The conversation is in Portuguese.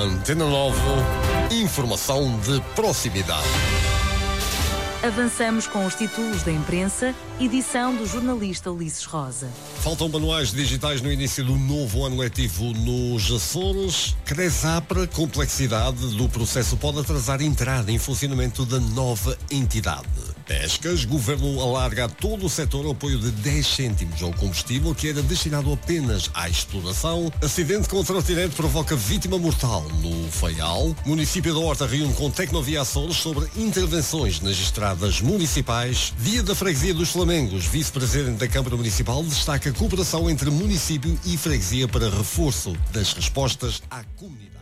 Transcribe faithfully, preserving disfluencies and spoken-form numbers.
Antena nove, informação de proximidade. Avançamos com os títulos da imprensa, edição do jornalista Ulisses Rosa. Faltam manuais digitais no início do novo ano letivo nos Açores. Cresapra, complexidade do processo pode atrasar a entrada em funcionamento da nova entidade. Pescas, governo alarga a todo o setor apoio de dez cêntimos ao combustível que era destinado apenas à exploração. Acidente com trotinete provoca vítima mortal no Faial. Município da Horta reúne com Tecnovia Açores sobre intervenções nas estradas municipais. Dia da Freguesia dos Flamengos. Vice-presidente da Câmara Municipal destaca a cooperação entre município e freguesia para reforço das respostas à comunidade.